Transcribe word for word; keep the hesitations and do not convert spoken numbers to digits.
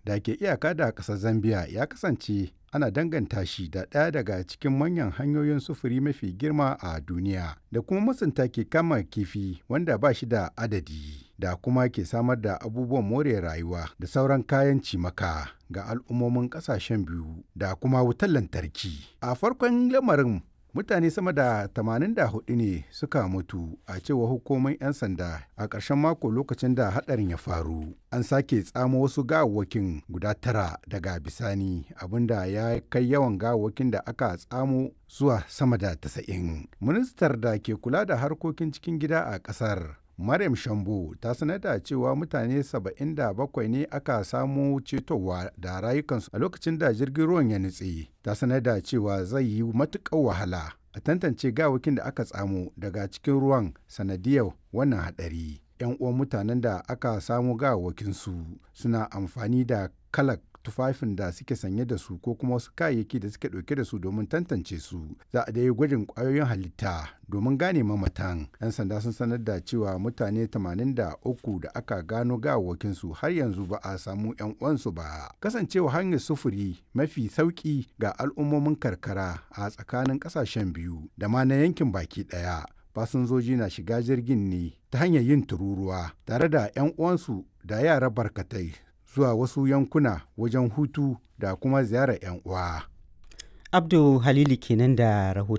da ke iyaka da ƙasar Zambia ya kasance ana danganta shi da ɗaya daga cikin manyan hanyoyin sufuri mafi girma a duniya da kuma masunta ke kama kifi wanda ba shi da adadi da kuma ke samar da abubuwan more rayuwa da sauran kayan cimaka ga al'ummomin ƙasashen biyu da kuma wutar lantarki. A farkon lamarin mutane sama da tamanin da hudu ne suka mutu a cewa hukumomin 'yan sanda a ƙarshen mako lokacin da haɗarin ya faru. An sake tsamo wasu gawawwakin guda tara daga bisani abinda ya kai yawan gawawwakin da aka tsamo zuwa sama da tasa'in. Ministar da ke kula da harkokin cikin gida a ƙasar Maryam Shambo ta sanar da cewa mutane saba'in da bakwai ne aka samu cetowa da rayukansu a lokacin da jirgin ruwan ya nutse. Ta sanar da cewa zai yi matuƙar wahala a tantance gawakin da aka tsamo daga cikin ruwan sanadiyar wannan haɗari. 'Yan uwan mutanen da aka samu gawakinsu suna amfani da kalak tufafin da suke sanye da su ko kuma wasu kayayyaki da suke ɗauke da su domin tantance su. Za a dai gwajin ƙwayoyin halitta domin gane mamatan. 'Yan sanda sun sanar da cewa mutane tamanin da uku da aka gano gawawakinsu har yanzu ba a samu 'yan uwansu ba. Kasancewa hanyar sufuri mafi sauƙi ga al'ummomin karkara a tsakanin ƙasashen biyu da ma na yankin baki ɗaya. Fasinjoji na shiga jirgin ne ta hanyar yin tururuwa tare da 'yan uwansu da yara barkatai zuwa wasu yankuna wajen hutu da kuma ziyarar 'yan uwa. Abdu Halilu kenan da rahoton.